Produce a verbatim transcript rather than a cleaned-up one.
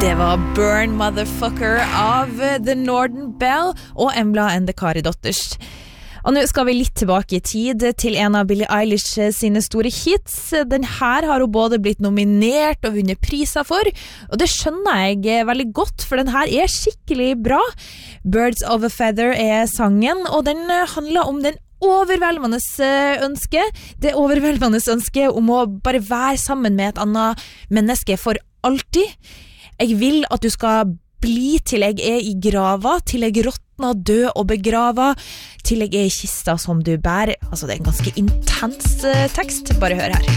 Det var Burn Motherfucker av The Northern Bell og Embla and the Kari Dotters. Og nå skal vi litt tilbake i tid til en av Billie Eilish sine store hits. Den her har hun både blitt nominert og vunnet priser for, og det skjønner jeg veldig godt, for den her er skikkelig bra. Birds of a Feather er sangen, og den handler om den overveldende ønske, det overveldende ønske om å bare være sammen med et annet menneske for alltid. Jeg vil at du skal bli til jeg er i grava, til jeg råtner, død og begrava, til jeg er i kista som du bærer. Altså, det er en ganske intens tekst. Bare hør her.